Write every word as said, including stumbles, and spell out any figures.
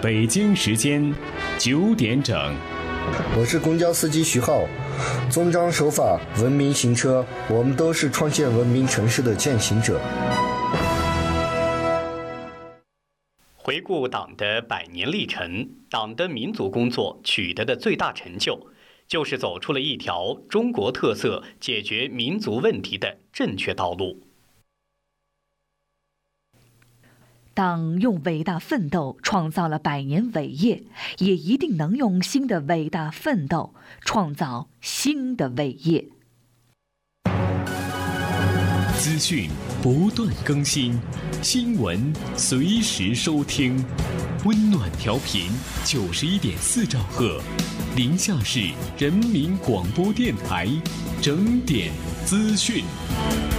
北京时间九点整。 我是公交司机徐浩，遵章守法，文明行车，我们都是创建文明城市的践行者。 回顾党的百年历程，党的民族工作取得的最大成就，就是走出了一条中国特色解决民族问题的正确道路。 党用伟大奋斗创造了百年伟业，也一定能用新的伟大奋斗创造新的伟业。 资讯不断更新，新闻随时收听。温暖调频九十一点四兆赫，宁夏市人民广播电台，整点资讯。